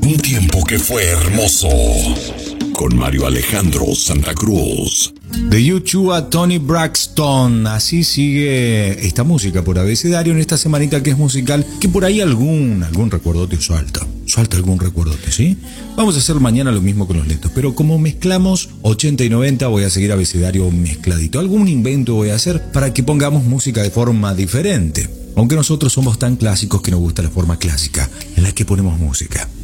Un tiempo que fue hermoso. Con Mario Alejandro Santa Cruz. De U2 a Toni Braxton. Así sigue esta música por abecedario en esta semanita que es musical, que por ahí algún recuerdote suelta algún recuerdote, ¿sí? Vamos a hacer mañana lo mismo con los lentos, pero como mezclamos 80 y 90 voy a seguir abecedario mezcladito. Algún invento voy a hacer para que pongamos música de forma diferente, aunque nosotros somos tan clásicos que nos gusta la forma clásica en la que ponemos música.